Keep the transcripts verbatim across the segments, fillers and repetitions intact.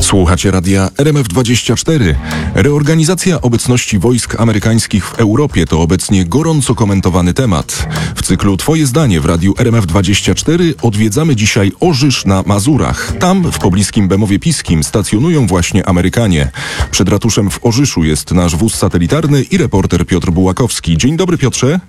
Słuchacie radia R M F dwadzieścia cztery. Reorganizacja obecności wojsk amerykańskich w Europie to obecnie gorąco komentowany temat. W cyklu Twoje zdanie w radiu R M F dwadzieścia cztery odwiedzamy dzisiaj Orzysz na Mazurach. Tam, w pobliskim Bemowie Piskim, stacjonują właśnie Amerykanie. Przed ratuszem w Orzyszu jest nasz wóz satelitarny i reporter Piotr Bułakowski. Dzień dobry, Piotrze.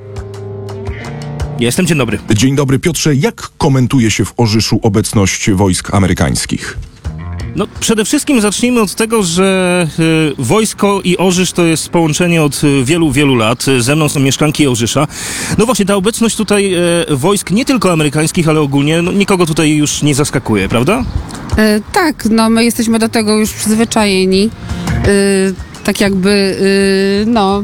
Jestem, dzień dobry. Dzień dobry, Piotrze. Jak komentuje się w Orzyszu obecność wojsk amerykańskich? No, przede wszystkim zacznijmy od tego, że y, wojsko i Orzysz to jest połączenie od y, wielu, wielu lat. Ze mną są mieszkanki Orzysza. No właśnie, ta obecność tutaj y, wojsk, nie tylko amerykańskich, ale ogólnie, no, nikogo tutaj już nie zaskakuje, prawda? E, tak, no my jesteśmy do tego już przyzwyczajeni. E, tak jakby, e, no,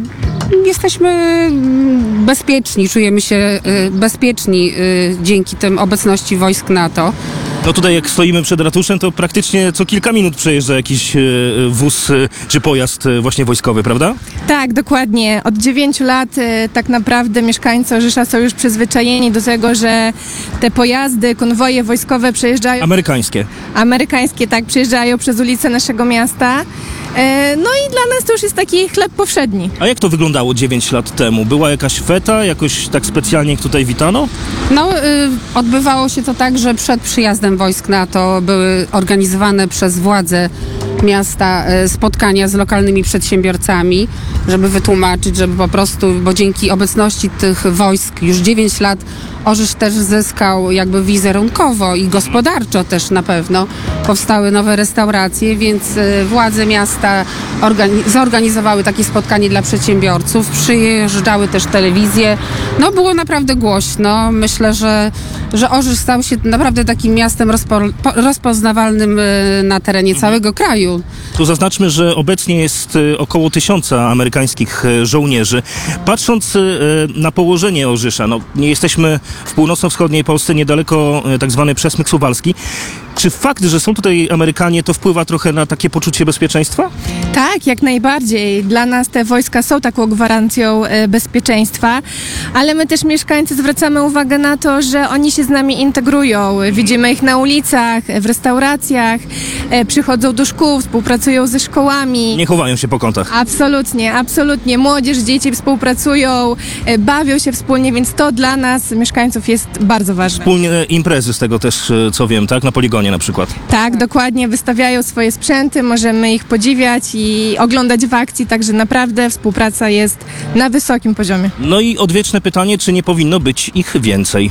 jesteśmy bezpieczni, czujemy się e, bezpieczni e, dzięki tym obecności wojsk NATO. No tutaj jak stoimy przed ratuszem, to praktycznie co kilka minut przejeżdża jakiś e, wóz e, czy pojazd e, właśnie wojskowy, prawda? Tak, dokładnie. Od dziewięciu lat e, tak naprawdę mieszkańcy Orzysza są już przyzwyczajeni do tego, że te pojazdy, konwoje wojskowe przejeżdżają... Amerykańskie. Amerykańskie, tak, przejeżdżają przez ulice naszego miasta. E, no i dla nas to już jest taki chleb powszedni. A jak to wyglądało dziewięć lat temu? Była jakaś feta? Jakoś tak specjalnie ich tutaj witano? No, y, odbywało się to tak, że przed przyjazdem wojsk NATO były organizowane przez władze miasta y, spotkania z lokalnymi przedsiębiorcami, żeby wytłumaczyć, żeby po prostu, bo dzięki obecności tych wojsk już dziewięć lat Orzysz też zyskał jakby wizerunkowo i gospodarczo też na pewno. Powstały nowe restauracje, więc y, władze miasta organi- zorganizowały takie spotkanie dla przedsiębiorców. Przyjeżdżały też telewizje. No było naprawdę głośno. Myślę, że, że Orzysz stał się naprawdę takim miastem rozpo- po- rozpoznawalnym y, na terenie całego kraju. Tu zaznaczmy, że obecnie jest y, około tysiąca amerykańskich y, żołnierzy. Patrząc y, na położenie Orzysza, no nie jesteśmy w północno-wschodniej Polsce, niedaleko y, tak zwany Przesmyk Suwalski. Czy fakt, że są tutaj Amerykanie, to wpływa trochę na takie poczucie bezpieczeństwa? Tak, jak najbardziej. Dla nas te wojska są taką gwarancją e, bezpieczeństwa, ale my też mieszkańcy zwracamy uwagę na to, że oni się z nami integrują. Widzimy ich na ulicach, w restauracjach, e, przychodzą do szkół, współpracują ze szkołami. Nie chowają się po kątach. Absolutnie, absolutnie. Młodzież, dzieci współpracują, e, bawią się wspólnie, więc to dla nas, mieszkańców, jest bardzo ważne. Wspólnie imprezy z tego też, y, co wiem, tak? Na poligonie na przykład. Tak, dokładnie. Wystawiają swoje sprzęty, możemy ich podziwiać i oglądać w akcji, także naprawdę współpraca jest na wysokim poziomie. No i odwieczne pytanie, czy nie powinno być ich więcej?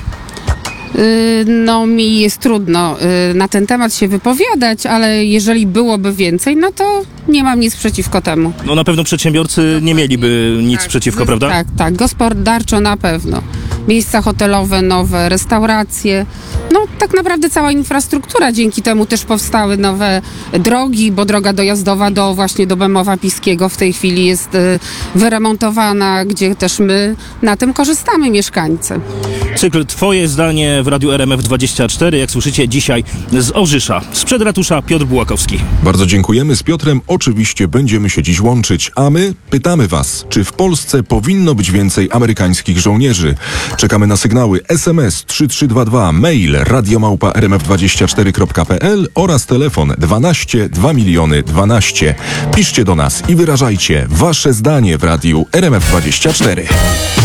Y, No mi jest trudno y, na ten temat się wypowiadać, ale jeżeli byłoby więcej, no to nie mam nic przeciwko temu. No na pewno przedsiębiorcy nie mieliby nic Tak, przeciwko, zys- prawda? Tak, tak, gospodarczo na pewno. Miejsca hotelowe, nowe restauracje. No tak naprawdę cała infrastruktura, dzięki temu też powstały nowe drogi, bo droga dojazdowa do właśnie do Bemowa Piskiego w tej chwili jest y, wyremontowana, gdzie też my na tym korzystamy, mieszkańcy. Cykl Twoje zdanie w radiu R M F dwadzieścia cztery, jak słyszycie dzisiaj z Orzysza. Sprzed ratusza Piotr Bułakowski. Bardzo dziękujemy. Z Piotrem oczywiście będziemy się dziś łączyć, a my pytamy Was, czy w Polsce powinno być więcej amerykańskich żołnierzy? Czekamy na sygnały S M S trzy trzy dwa dwa, mail radiomałpa r m f dwadzieścia cztery kropka p l oraz telefon dwanaście dwa miliony dwanaście. Piszcie do nas i wyrażajcie Wasze zdanie w radiu R M F dwadzieścia cztery.